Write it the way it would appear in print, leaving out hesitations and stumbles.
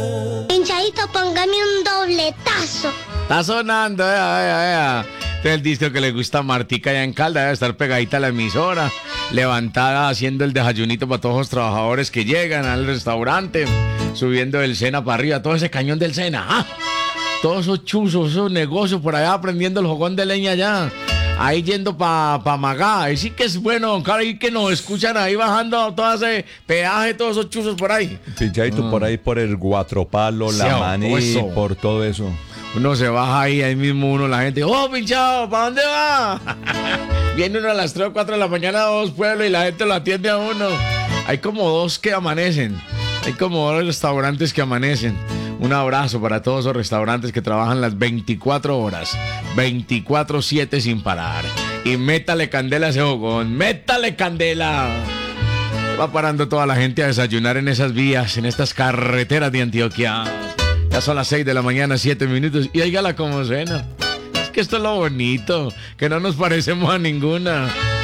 Pinchadito, póngame un dobletazo. Está sonando, Este es el disco que le gusta a Martica allá en Caldas, debe estar pegadita a la emisora, levantada haciendo el desayunito para todos los trabajadores que llegan al restaurante, subiendo el Sena para arriba, todo ese cañón del Sena, todos esos chuzos, esos negocios por allá, prendiendo el fogón de leña allá, ahí yendo pa Magá, ahí sí que es bueno, claro, ahí que nos escuchan ahí bajando todo ese peaje, todos esos chuzos por ahí. Pinchadito por ahí por el Guatropalo, la Maní, eso. por todo eso. Uno se baja ahí mismo uno, la gente, ¡oh, pinchado! ¿Para dónde va? Viene uno a las 3 o 4 de la mañana a dos pueblos y la gente lo atiende a uno. Hay como dos que amanecen. Hay como dos restaurantes que amanecen. Un abrazo para todos esos restaurantes que trabajan las 24 horas, 24/7 sin parar. Y métale candela a ese fogón, métale candela. Va parando toda la gente a desayunar en esas vías, en estas carreteras de Antioquia. Ya son las 6 de la mañana, 7 minutos. Y óigala como suena. Es que esto es lo bonito, que no nos parecemos a ninguna.